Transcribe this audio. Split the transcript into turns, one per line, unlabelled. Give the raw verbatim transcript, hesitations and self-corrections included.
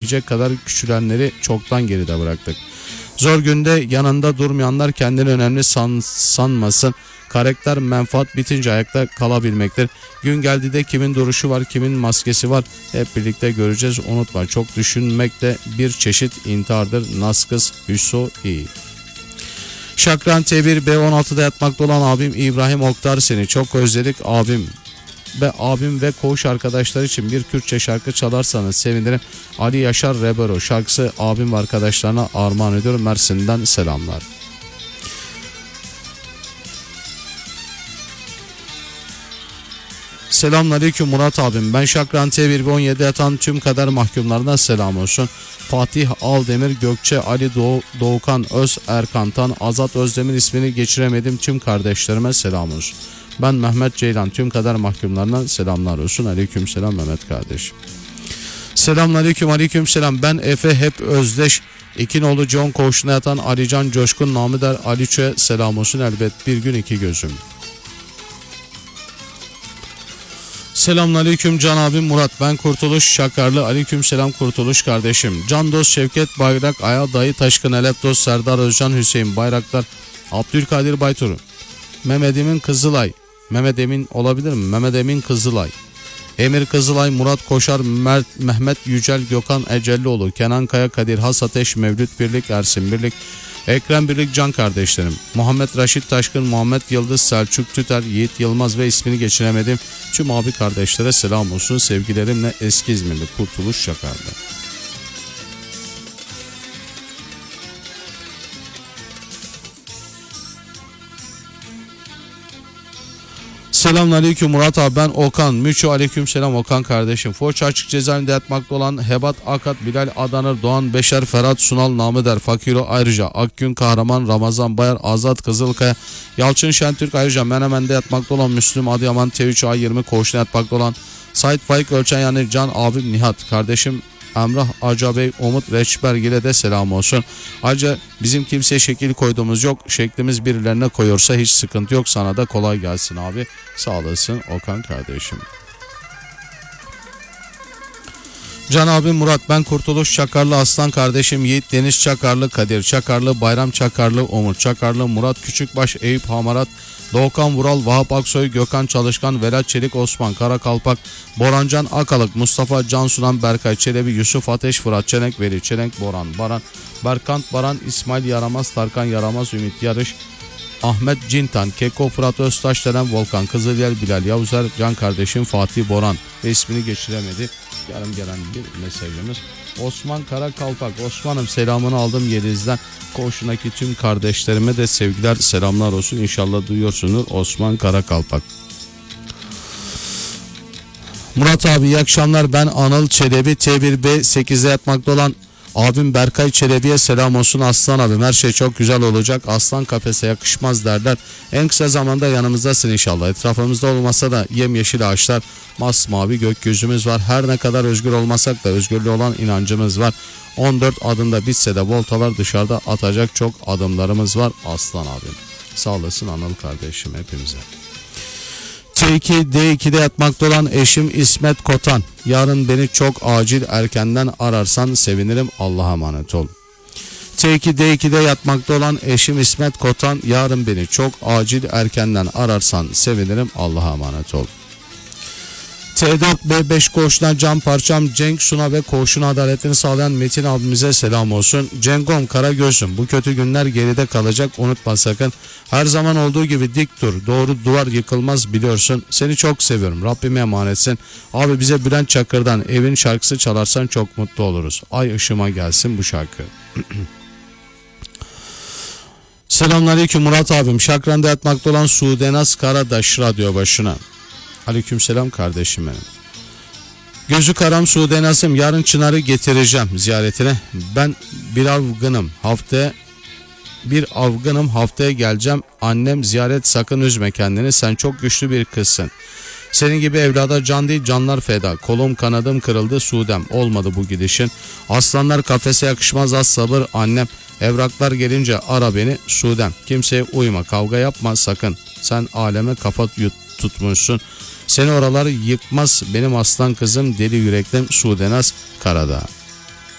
diyecek kadar küçülenleri çoktan geride bıraktık. Zor günde yanında durmayanlar kendini önemli san, sanmasın. Karakter menfaat bitince ayakta kalabilmektir. Gün geldi de kimin duruşu var, kimin maskesi var hep birlikte göreceğiz. Unutma, çok düşünmek de bir çeşit intihardır. Naskız Hüso-i. Şakran T bir B on altıda yatmakta olan abim İbrahim Oktar, seni çok özledik abim. Ve abim ve koğuş arkadaşlar için bir Kürtçe şarkı çalarsanız sevinirim. Ali Yaşar Rebero şarkısı abim ve arkadaşlarına armağan ediyorum. Mersin'den selamlar. Selamünaleyküm Murat abim. Ben Şakran T bir on yedi yatan tüm kader mahkumlarına selam olsun. Fatih Aldemir, Gökçe, Ali Doğu, Doğukan, Öz Erkantan, Azat Özdemir ismini geçiremedim tüm kardeşlerime selam olsun. Ben Mehmet Ceylan, tüm kader mahkumlarına selamlar olsun. Aleyküm selam Mehmet kardeşim. Selamünaleyküm, aleyküm selam. Ben Efe Hep Özdeş. İkinoğlu John koğuşuna yatan Alican Coşkun, namı der Aliço'ya selam olsun. Elbet bir gün iki gözüm. Selamünaleyküm Can abim Murat. Ben Kurtuluş Şakarlı. Aleyküm selam Kurtuluş kardeşim. Can Dost Şevket Bayrak, Aya Dayı Taşkın, Elep Dost Serdar Özcan, Hüseyin Bayraktar, Abdülkadir Bayturu, Mehmet Emin Kızılay. Mehmet Emin olabilir mi? Mehmet Emin Kızılay. Emir Kızılay, Murat Koşar, Mert, Mehmet Yücel, Gökhan Ecellioğlu, Kenan Kaya, Kadir Has Ateş, Mevlüt Birlik, Ersin Birlik, Ekrem Birlik, Can kardeşlerim. Muhammed Raşit Taşkın, Muhammed Yıldız, Selçuk Tüter, Yiğit Yılmaz ve ismini geçiremedim tüm abi kardeşlere selam olsun. Sevgilerimle eski İzmirli Kurtuluş Şakarlı. Selamünaleyküm Murat abi, ben Okan Müçü. Aleyküm selam Okan kardeşim. Foça Açık Cezaevinde yatmakta olan Hebat Akat, Bilal Adanır, Doğan Beşer, Ferhat Sunal, namı der Fakiro, ayrıca Akgün Kahraman, Ramazan Bayar, Azat Kızılkaya, Yalçın Şentürk, ayrıca Menemen'de yatmakta olan Müslüm Adıyaman, T üç A yirmi koğuşuna yatmakta olan Sait Faik Ölçen, yani Can abim Nihat kardeşim, Emrah Acabey, Umut Reçbergil'e de selam olsun. Ayrıca bizim kimseye şekil koyduğumuz yok. Şeklimiz birilerine koyuyorsa hiç sıkıntı yok. Sana da kolay gelsin abi. Sağ olasın Okan kardeşim. Can abim Murat, ben Kurtuluş Çakarlı, Aslan kardeşim Yiğit Deniz Çakarlı, Kadir Çakarlı, Bayram Çakarlı, Umut Çakarlı, Murat Küçükbaş, Eyüp Hamarat, Doğukan Vural, Vahap Aksoy, Gökhan Çalışkan, Velat Çelik, Osman Karakalpak, Borancan Akalık, Mustafa Cansunan, Berkay Çelebi, Yusuf Ateş, Fırat Çelenk, Veli Çelenk, Boran Baran, Berkant Baran, İsmail Yaramaz, Tarkan Yaramaz, Ümit Yarış, Ahmet Cintan, Keko Fırat Öztaş denen Volkan Kızılyel, Bilal Yavuzer, Can kardeşim Fatih Boran ve ismini geçiremedi. Yarım gelen bir mesajımız. Osman Karakalpak. Osman'ım selamını aldım Yeliz'den. Koğuşundaki tüm kardeşlerime de sevgiler selamlar olsun. İnşallah duyuyorsunuz Osman Karakalpak. Murat abi iyi akşamlar. Ben Anıl Çelebi, T bir B sekizde yatmakta olan abim Berkay Çelebi'ye selam olsun. Aslan abim, her şey çok güzel olacak. Aslan kafese yakışmaz derler. En kısa zamanda yanımızdasın inşallah. Etrafımızda olmasa da yemyeşil ağaçlar, masmavi gökyüzümüz var. Her ne kadar özgür olmasak da özgürlüğe olan inancımız var. on dört adımda bitse de voltalar, dışarıda atacak çok adımlarımız var. Aslan abim. Sağ olasın Anıl kardeşim hepimize. T iki D iki'de yatmakta olan eşim İsmet Kotan. Yarın beni çok acil erkenden ararsan sevinirim. Allah'a emanet ol. T iki D iki'de yatmakta olan eşim İsmet Kotan. Yarın beni çok acil erkenden ararsan sevinirim. Allah'a emanet ol. T dört B beş koğuşundan can parçam Cenk Suna ve koğuşun adaletini sağlayan Metin abimize selam olsun. Cengom Karagöz'üm, bu kötü günler geride kalacak, unutma sakın. Her zaman olduğu gibi dik dur, doğru duvar yıkılmaz biliyorsun. Seni çok seviyorum, Rabbime emanetsin. Abi bize Bülent Çakır'dan Evin şarkısı çalarsan çok mutlu oluruz. Ay ışığıma gelsin bu şarkı. Selamünaleyküm Murat abim. Şakran'da yatmakta olan Sudenaz Karadaş radyo başına. Aleykümselam kardeşim benim. Gözü karam Sudenaz'ım, yarın Çınar'ı getireceğim ziyaretine. Ben bir avgınım haftaya bir avgınım haftaya geleceğim. Annem ziyaret, sakın üzme kendini, sen çok güçlü bir kızsın. Senin gibi evlada can değil canlar feda. Kolum kanadım kırıldı Sudem, olmadı bu gidişin. Aslanlar kafese yakışmaz, az sabır annem. Evraklar gelince ara beni Sudem. Kimseye uyma, kavga yapma sakın. Sen aleme kafa yut, tutmuşsun. Seni oralar yıkmaz benim aslan kızım, deli yüreklim Sudenaz Karadağ.